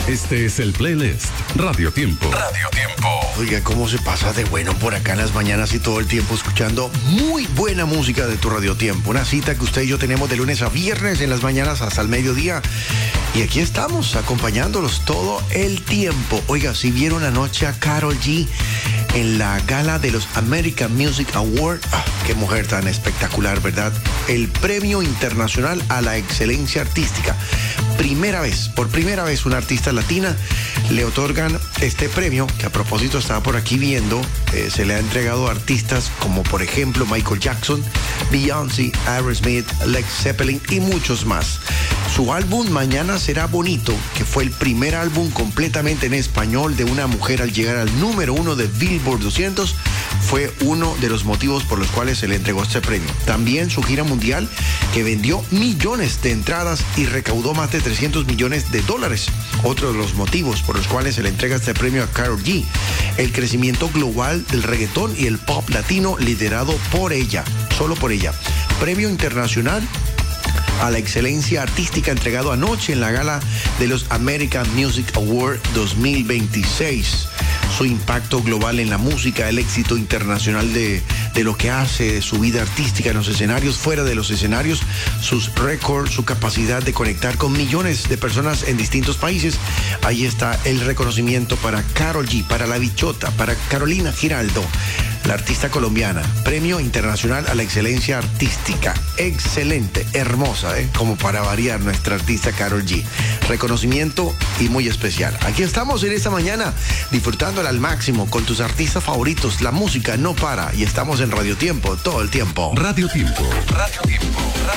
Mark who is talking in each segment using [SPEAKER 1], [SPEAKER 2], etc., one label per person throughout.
[SPEAKER 1] Este es el playlist Radio Tiempo. Radio Tiempo.
[SPEAKER 2] Oiga, cómo se pasa de bueno por acá en las mañanas y todo el tiempo escuchando muy buena música de tu Radio Tiempo. Una cita que usted y yo tenemos de lunes a viernes en las mañanas hasta el mediodía. Y aquí estamos acompañándolos todo el tiempo. Oiga, si vieron anoche a Karol G en la gala de los American Music Awards, qué mujer tan espectacular, ¿verdad? El Premio Internacional a la Excelencia Artística. Por primera vez una artista latina le otorgan este premio, que a propósito estaba por aquí viendo, se le ha entregado a artistas como por ejemplo Michael Jackson, Beyoncé, Aerosmith, Led Zeppelin y muchos más. Su álbum Mañana Será Bonito, que fue el primer álbum completamente en español de una mujer al llegar al número 1 de Billboard 200, fue uno de los motivos por los cuales se le entregó este premio. También su gira mundial, que vendió millones de entradas y recaudó más de $300 millones. Otro de los motivos por los cuales se le entrega este premio a Karol G, el crecimiento global del reggaetón y el pop latino liderado por ella, solo por ella. Premio Internacional a la Excelencia Artística entregado anoche en la gala de los American Music Awards 2026. Su impacto global en la música, el éxito internacional de lo que hace, su vida artística en los escenarios, fuera de los escenarios, sus récords, su capacidad de conectar con millones de personas en distintos países. Ahí está el reconocimiento para Karol G, para La Bichota, para Carolina Giraldo, la artista colombiana. Premio Internacional a la Excelencia Artística. Excelente, hermosa, como para variar nuestra artista Karol G. Reconocimiento y muy especial. Aquí estamos en esta mañana disfrutándola al máximo con tus artistas favoritos. La música no para y estamos en Radio Tiempo todo el tiempo.
[SPEAKER 1] Radio Tiempo. Radio Tiempo.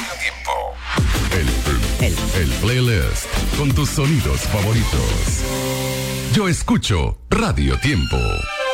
[SPEAKER 1] Radio Tiempo. El playlist con tus sonidos favoritos. Yo escucho Radio Tiempo.